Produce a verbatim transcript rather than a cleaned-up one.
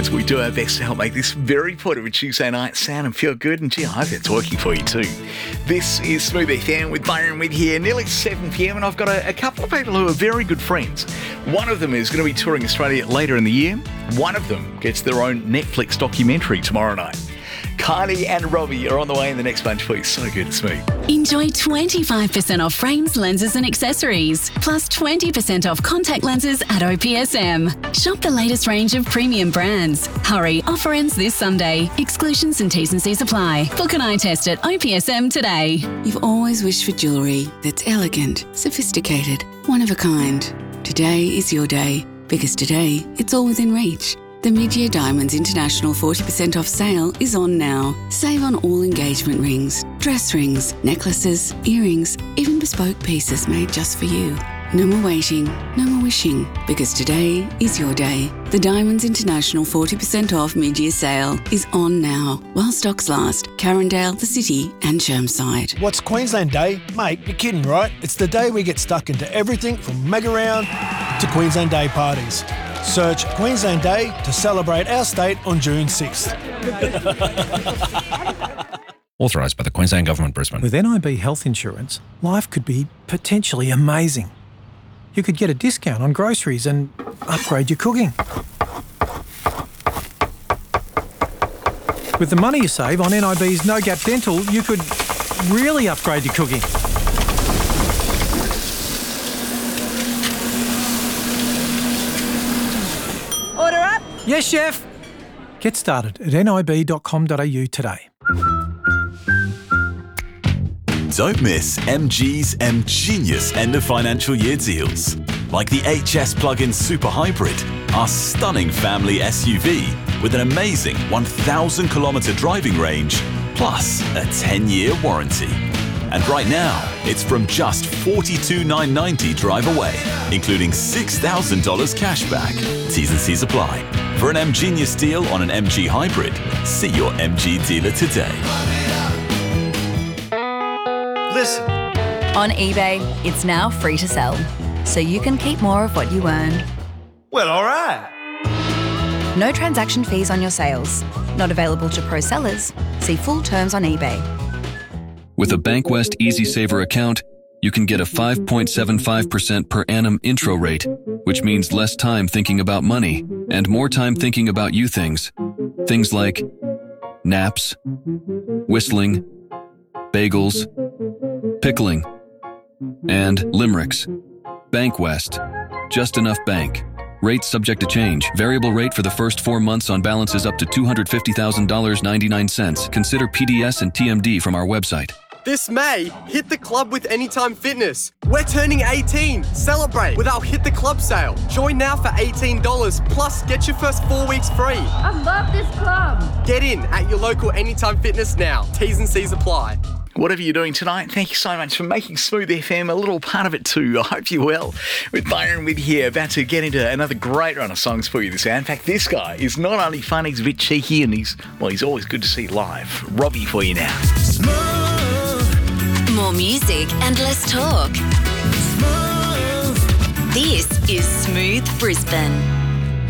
as we do our best to help make this very point of a Tuesday night sound and feel good. And gee, I hope it's working for you too. This is Smooth F M with Byron Widd here, nearly seven p.m. and I've got a, a couple of people who are very good friends. One of them is going to be touring Australia later in the year. One of them gets their own Netflix documentary tomorrow night. Kylie and Robbie are on the way in the next bunch for you. So good, it's me. Enjoy twenty-five percent off frames, lenses and accessories, plus twenty percent off contact lenses at O P S M. Shop the latest range of premium brands. Hurry, offer ends this Sunday. Exclusions and T's and C's apply. Book an eye test at O P S M today. You've always wished for jewellery that's elegant, sophisticated, one of a kind. Today is your day, because today it's all within reach. The Mid-Year Diamonds International forty percent off sale is on now. Save on all engagement rings, dress rings, necklaces, earrings, even bespoke pieces made just for you. No more waiting, no more wishing, because today is your day. The Diamonds International forty percent off mid-year sale is on now, while stocks last. Carindale, the City and Chermside. What's Queensland Day? Mate, you're kidding, right? It's the day we get stuck into everything from Mega-Round to Queensland Day parties. Search Queensland Day to celebrate our state on June sixth. Authorised by the Queensland Government, Brisbane. With N I B health insurance, life could be potentially amazing. You could get a discount on groceries and upgrade your cooking. With the money you save on N I B's No Gap Dental, you could really upgrade your cooking. Order up. Yes, chef. Get started at N I B dot com dot A U today. Don't miss M G's M Genius end of financial year deals. Like the H S Plug-in Super Hybrid, our stunning family S U V with an amazing one thousand kilometre driving range, plus a ten-year warranty. And right now, it's from just forty-two thousand nine hundred ninety dollars drive away, including six thousand dollars cash back. T's and C's apply. For an M Genius deal on an M G Hybrid, see your M G dealer today. Listen. On eBay, it's now free to sell, so you can keep more of what you earn. Well, all right. No transaction fees on your sales. Not available to pro sellers. See full terms on eBay. With a Bankwest Easy Saver account, you can get a five point seven five percent per annum intro rate, which means less time thinking about money and more time thinking about you things. Things like naps, whistling, bagels, pickling, and limericks. Bankwest. Just enough bank. Rates subject to change. Variable rate for the first four months on balances up to two hundred fifty thousand dollars and ninety-nine cents. Consider P D S and T M D from our website. This May, hit the club with Anytime Fitness. We're turning eighteen. Celebrate with our Hit the Club sale. Join now for eighteen dollars, plus get your first four weeks free. I love this club. Get in at your local Anytime Fitness now. T's and C's apply. Whatever you're doing tonight, thank you so much for making Smooth F M a little part of it too. I hope you're well. With Byron Widd here, about to get into another great run of songs for you this hour. In fact, this guy is not only fun, he's a bit cheeky, and he's, well, he's always good to see live. Robbie for you now. Smooth. More music and less talk. Smooth. This is Smooth Brisbane.